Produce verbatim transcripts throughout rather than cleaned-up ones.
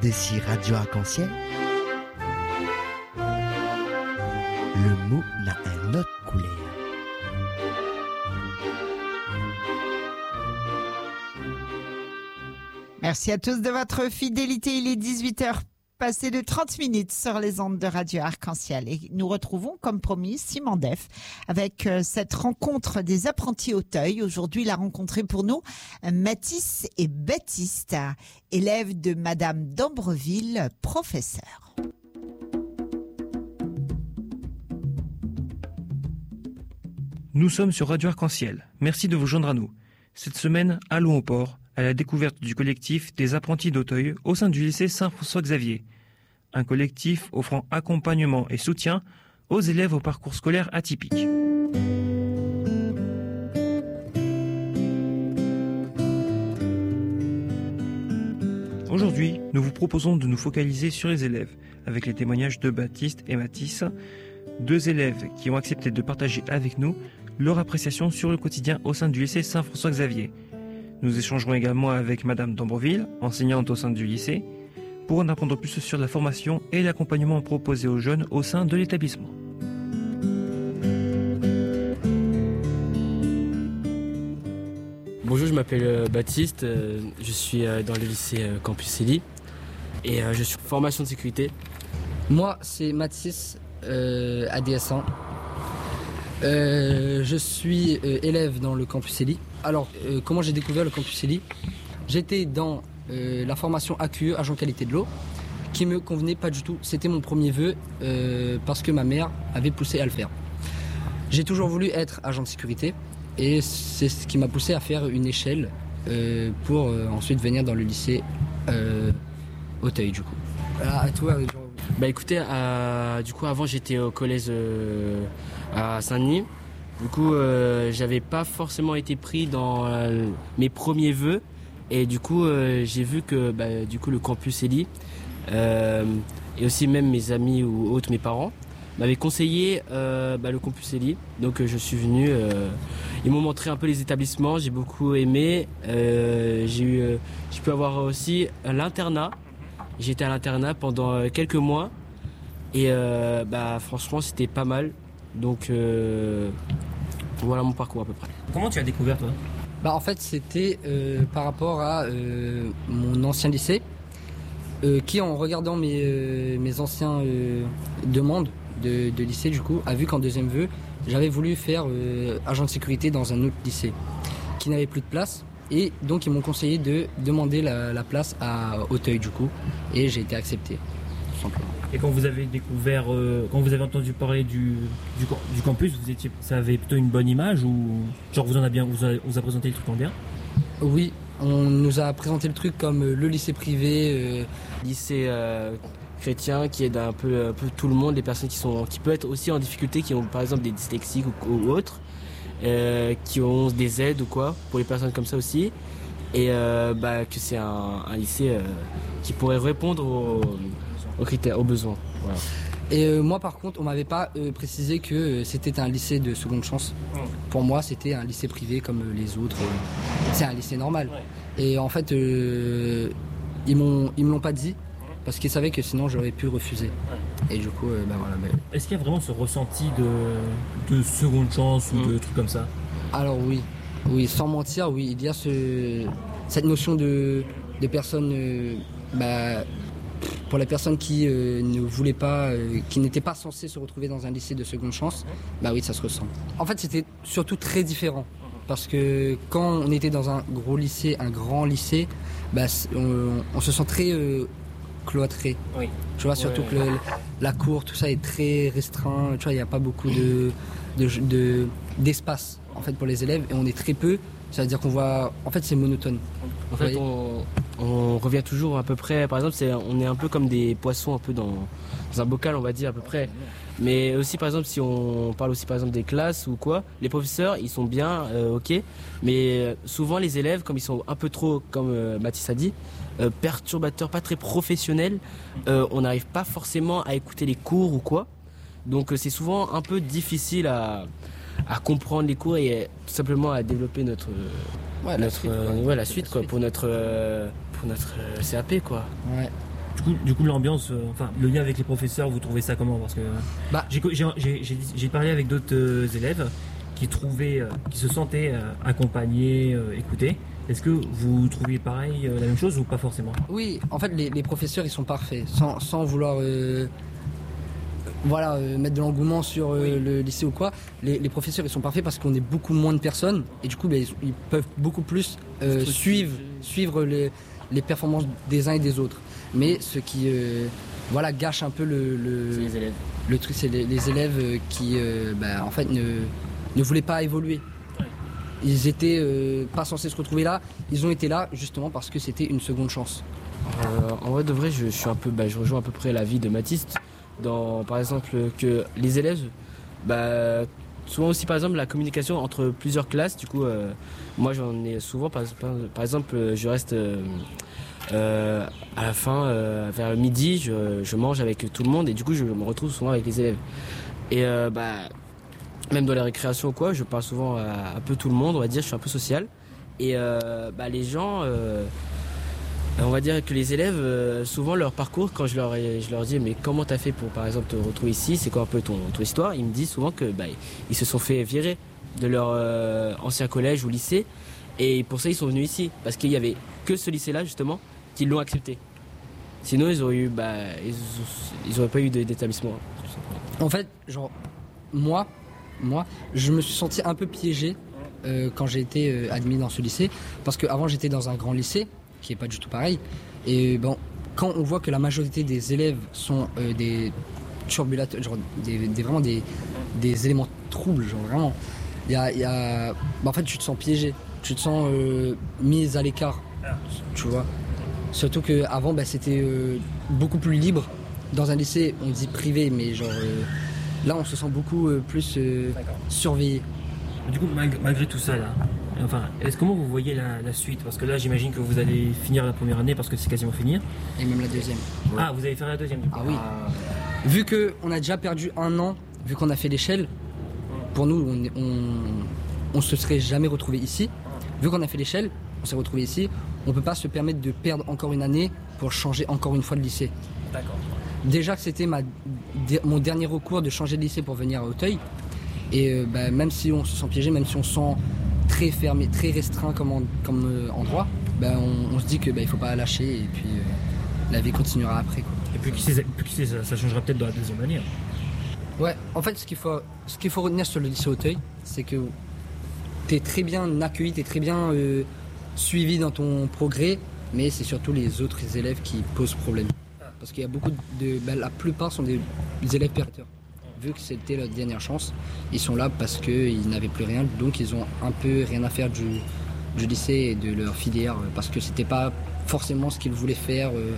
D'ici Radio Arc-en-Ciel, le mot n'a un autre couleur. Merci à tous de votre fidélité. Il est dix-huit heures passées de trente minutes sur les ondes de Radio Arc-en-Ciel. Et nous retrouvons, comme promis, Simon Def avec cette rencontre des apprentis Auteuil. Aujourd'hui, il a rencontré pour nous Mathis et Baptiste, élèves de Madame d'Ambreville, professeur. Nous sommes sur Radio Arc-en-Ciel. Merci de vous joindre à nous. Cette semaine, allons au port, à la découverte du collectif des apprentis d'Auteuil au sein du lycée Saint-François-Xavier. Un collectif offrant accompagnement et soutien aux élèves au parcours scolaire atypique. Aujourd'hui, nous vous proposons de nous focaliser sur les élèves, avec les témoignages de Baptiste et Mathis, deux élèves qui ont accepté de partager avec nous leur appréciation sur le quotidien au sein du lycée Saint-François-Xavier. Nous échangerons également avec Madame d'Ambreville, enseignante au sein du lycée, pour en apprendre plus sur la formation et l'accompagnement proposé aux jeunes au sein de l'établissement. Bonjour, je m'appelle Baptiste, je suis dans le lycée Campus Élie et je suis en formation de sécurité. Moi, c'est Mathis, euh, A D S un. Euh, je suis euh, élève dans le Campus Élie. Alors, euh, comment j'ai découvert le Campus Élie ? J'étais dans euh, la formation A Q E, agent qualité de l'eau, qui me convenait pas du tout. C'était mon premier vœu euh, parce que ma mère avait poussé à le faire. J'ai toujours voulu être agent de sécurité et c'est ce qui m'a poussé à faire une échelle euh, pour euh, ensuite venir dans le lycée euh, Auteuil du coup. Voilà, à toi. Genre... Bah écoutez, euh, du coup avant j'étais au collège euh, à Saint-Denis. Du coup, euh, j'avais pas forcément été pris dans euh, mes premiers vœux et du coup, euh, j'ai vu que bah, du coup le campus Élie euh, et aussi même mes amis ou autres, mes parents m'avaient conseillé euh, bah, le campus Élie. Donc, euh, je suis venu. Euh, ils m'ont montré un peu les établissements. J'ai beaucoup aimé. Euh, j'ai eu, euh, j'ai pu avoir aussi l'internat. J'étais à l'internat pendant quelques mois et euh, bah franchement, c'était pas mal. Donc euh, voilà mon parcours à peu près. Comment tu as découvert toi ? Bah en fait c'était euh, par rapport à euh, mon ancien lycée euh, qui en regardant mes, euh, mes anciens euh, demandes de, de lycée du coup a vu qu'en deuxième vœu j'avais voulu faire euh, agent de sécurité dans un autre lycée qui n'avait plus de place et donc ils m'ont conseillé de demander la, la place à Auteuil du coup et j'ai été accepté tout simplement. Et quand vous avez découvert, euh, quand vous avez entendu parler du, du, du campus, vous étiez, ça avait plutôt une bonne image ou genre vous en a bien, vous a, vous a présenté le truc en bien ? Oui, on nous a présenté le truc comme le lycée privé, euh... lycée euh, chrétien qui aide un peu, un peu tout le monde, les personnes qui sont, qui peuvent être aussi en difficulté, qui ont par exemple des dyslexiques ou, ou autres, euh, qui ont des aides ou quoi pour les personnes comme ça aussi, et euh, bah que c'est un, un lycée euh, qui pourrait répondre aux aux critères, aux besoins. Voilà. Et euh, moi par contre on m'avait pas euh, précisé que euh, c'était un lycée de seconde chance. Mmh. Pour moi c'était un lycée privé comme euh, les autres. Euh, c'est un lycée normal. Ouais. Et en fait euh, ils m'ont ils me l'ont pas dit parce qu'ils savaient que sinon j'aurais pu refuser. Ouais. Et du coup euh, bah voilà. Bah... Est-ce qu'il y a vraiment ce ressenti de, de seconde chance ou mmh. de trucs comme ça ? Alors oui, oui sans mentir oui il y a ce cette notion de de personnes euh, bah pour les personnes qui euh, ne voulaient pas, euh, qui n'étaient pas censées se retrouver dans un lycée de seconde chance, bah oui, ça se ressent. En fait, c'était surtout très différent. Parce que quand on était dans un gros lycée, un grand lycée, bah, on, on se sent très euh, cloîtré. Oui. Tu vois, surtout ouais. que le, la cour, tout ça est très restreint. Tu vois, il n'y a pas beaucoup de, de, de, d'espace en fait, pour les élèves et on est très peu. Ça veut dire qu'on voit... En fait, c'est monotone. En fait, on, on revient toujours à peu près... Par exemple, c'est, on est un peu comme des poissons un peu dans, dans un bocal, on va dire, à peu près. Mais aussi, par exemple, si on parle aussi, par exemple, des classes ou quoi, les professeurs, ils sont bien, euh, ok. Mais souvent, les élèves, comme ils sont un peu trop, comme euh, Mathis a dit, euh, perturbateurs, pas très professionnels, euh, on n'arrive pas forcément à écouter les cours ou quoi. Donc, euh, c'est souvent un peu difficile à... à comprendre les cours et tout simplement à développer notre ouais, notre la suite, euh, ouais, la suite la quoi suite. pour notre euh, pour notre euh, C A P quoi. Ouais. Du coup, du coup l'ambiance, euh, enfin le lien avec les professeurs, vous trouvez ça comment? Parce que Bah. j'ai, j'ai, j'ai, j'ai, j'ai parlé avec d'autres euh, élèves qui trouvaient, euh, qui se sentaient euh, accompagnés, euh, écoutés. Est-ce que vous trouviez pareil, euh, la même chose ou pas forcément? Oui, en fait, les, les professeurs, ils sont parfaits, sans, sans vouloir euh, voilà, euh, mettre de l'engouement sur euh, le lycée ou quoi. Les, les professeurs, ils sont parfaits parce qu'on est beaucoup moins de personnes et du coup, bah, ils, ils peuvent beaucoup plus euh, suivre, suivre les, les performances des uns et des autres. Mais ce qui euh, voilà, gâche un peu le, le, C'est les élèves. le truc, c'est les, les élèves qui euh, bah, en fait, ne, ne voulaient pas évoluer. Ils étaient euh, pas censés se retrouver là. Ils ont été là justement parce que c'était une seconde chance. Euh, en vrai de vrai, je, je suis un peu, bah, je rejoins à peu près l'avis de Mathiste. Dans, par exemple, que les élèves, bah, souvent aussi par exemple la communication entre plusieurs classes. Du coup, euh, moi j'en ai souvent. Par, par, par exemple, je reste euh, euh, à la fin, euh, vers midi, je, je mange avec tout le monde et du coup je me retrouve souvent avec les élèves. Et euh, bah même dans les récréations ou quoi, je parle souvent à un peu tout le monde, on va dire, je suis un peu social. Et euh, bah, les gens, euh, on va dire que les élèves, euh, souvent leur parcours, quand je leur, je leur dis mais comment t'as fait pour par exemple te retrouver ici, c'est quoi un peu ton, ton histoire, ils me disent souvent que bah, ils se sont fait virer de leur euh, ancien collège ou lycée. Et pour ça ils sont venus ici, parce qu'il n'y avait que ce lycée-là justement qui l'ont accepté. Sinon ils auraient eu, bah, ils, ils auraient pas eu d'établissement. En fait, genre, moi, moi, je me suis senti un peu piégé euh, quand j'ai été euh, admis dans ce lycée, parce qu'avant j'étais dans un grand lycée, qui est pas du tout pareil, et bon, quand on voit que la majorité des élèves sont euh, des turbulateurs, genre des, des, vraiment des, des éléments troubles, genre vraiment, il y a, y a bah, en fait tu te sens piégé, tu te sens euh, mis à l'écart, tu vois. Surtout qu'avant bah, c'était euh, beaucoup plus libre. Dans un lycée, on dit privé, mais genre euh, là on se sent beaucoup euh, plus euh, surveillé. Du coup, malgré, malgré tout ça, là, enfin, est-ce comment vous voyez la, la suite? Parce que là, j'imagine que vous allez finir la première année parce que c'est quasiment fini. Et même la deuxième. Ah, vous allez faire la deuxième du coup. Ah oui. Vu qu'on a déjà perdu un an, vu qu'on a fait l'échelle, pour nous, on, est- on, on se serait jamais retrouvé ici. Vu qu'on a fait l'échelle, on s'est retrouvé ici. On peut pas se permettre de perdre encore une année pour changer encore une fois de lycée. D'accord. Déjà que c'était ma, de- mon dernier recours de changer de lycée pour venir à Auteuil. Et euh, bah, même si on se sent piégé, même si on se sent très fermé, très restreint comme, en- comme euh, endroit, bah, on, on se dit qu'il bah, ne faut pas lâcher et puis euh, la vie continuera après, quoi. Et puis qui sait, puis qui sait, ça, ça changera peut-être dans la deuxième année. Ouais, en fait, ce qu'il faut, ce qu'il faut retenir sur le lycée Auteuil, c'est que tu es très bien accueilli, tu es très bien euh, suivi dans ton progrès, mais c'est surtout les autres élèves qui posent problème. Parce qu'il y a beaucoup de. Ben, la plupart sont des, des élèves permetteurs. Vu que c'était leur dernière chance, ils sont là parce qu'ils n'avaient plus rien, donc ils ont un peu rien à faire du, du lycée et de leur filière, parce que c'était pas forcément ce qu'ils voulaient faire euh,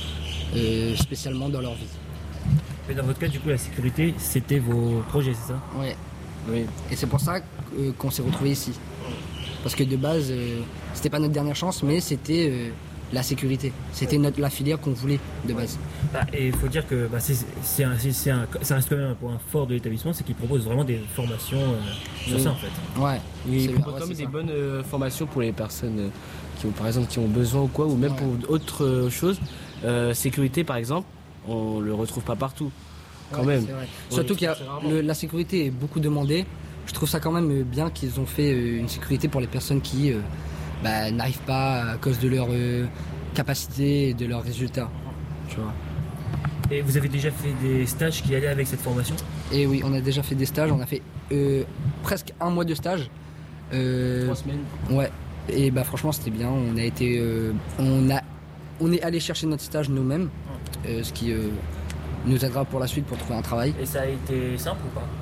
euh, spécialement dans leur vie. Mais dans votre cas, du coup, la sécurité, c'était vos projets, c'est ça? Ouais. Oui. Et c'est pour ça euh, qu'on s'est retrouvés ici. Parce que de base, euh, c'était pas notre dernière chance, mais c'était euh, la sécurité. C'était notre, la filière qu'on voulait de base. Bah, et il faut dire que bah, c'est, c'est un, c'est, c'est un, ça reste quand même un point fort de l'établissement, c'est qu'il propose vraiment des formations euh, sur Oui. ça en fait. Ouais. Oui, C'est il bien, propose ouais, comme c'est des ça. bonnes euh, formations pour les personnes euh, qui ont, par exemple, qui ont besoin ou quoi, ou même Ouais. pour autre euh, chose. Euh, sécurité, par exemple, on le retrouve pas partout, quand Ouais, même. c'est vrai. On Surtout le qu'il y a trouve très rarement. le- la sécurité est beaucoup demandée. Je trouve ça quand même euh, bien qu'ils ont fait euh, une sécurité pour les personnes qui euh, bah, n'arrivent pas à cause de leur euh, capacité et de leurs résultats. Tu vois. Et vous avez déjà fait des stages qui allaient avec cette formation? Et oui, on a déjà fait des stages. On a fait euh, presque un mois de stage. Euh, Trois semaines. Ouais, et bah franchement c'était bien. On a été, euh, on a, on est allé chercher notre stage nous-mêmes, euh, ce qui euh, nous aidera pour la suite pour trouver un travail. Et ça a été simple ou pas?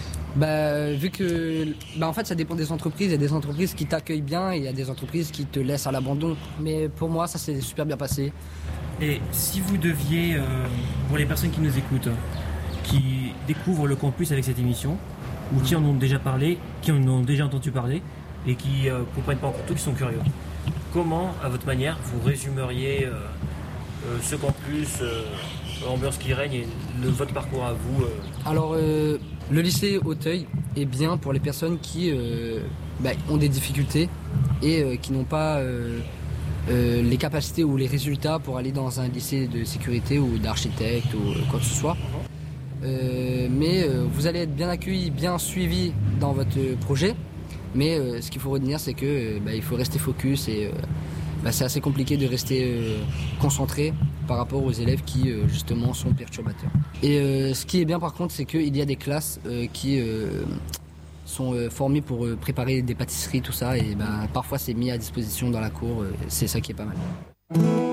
Bah vu que, bah en fait ça dépend des entreprises. Il y a des entreprises qui t'accueillent bien et il y a des entreprises qui te laissent à l'abandon. Mais pour moi ça s'est super bien passé. Et si vous deviez, euh, pour les personnes qui nous écoutent, qui découvrent le campus avec cette émission, ou qui en ont déjà parlé, qui en ont déjà entendu parler, et qui ne euh, comprennent pas encore tout, qui sont curieux, comment, à votre manière, vous résumeriez euh, euh, ce campus, euh, l'ambiance qui règne et le, votre parcours à vous euh, Alors euh, le lycée Auteuil est bien pour les personnes qui euh, bah, ont des difficultés et euh, qui n'ont pas euh, euh, les capacités ou les résultats pour aller dans un lycée de sécurité ou d'architecte ou quoi que ce soit. Euh, mais euh, vous allez être bien accueilli, bien suivi dans votre projet. Mais euh, ce qu'il faut retenir, c'est que euh, bah, il faut rester focus et euh, bah, c'est assez compliqué de rester euh, concentré par rapport aux élèves qui euh, justement sont perturbateurs. Et euh, ce qui est bien par contre, c'est qu'il y a des classes euh, qui euh, sont euh, formées pour euh, préparer des pâtisseries, tout ça, et bah, parfois c'est mis à disposition dans la cour, euh, c'est ça qui est pas mal.